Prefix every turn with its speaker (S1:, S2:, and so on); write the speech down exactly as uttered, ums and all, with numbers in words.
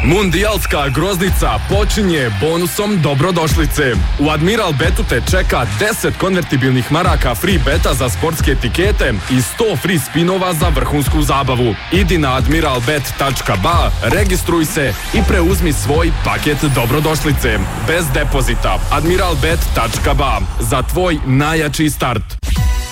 S1: Mundijalska groznica počinje bonusom dobrodošlice. U Admiral Betu te čeka deset konvertibilnih maraka free beta za sportske etikete i sto free spinova za vrhunsku zabavu. Idi na admiral bet tačka ba, registruj se i preuzmi svoj paket dobrodošlice. Bez depozita. admiral bet tačka ba. Za tvoj najjači start.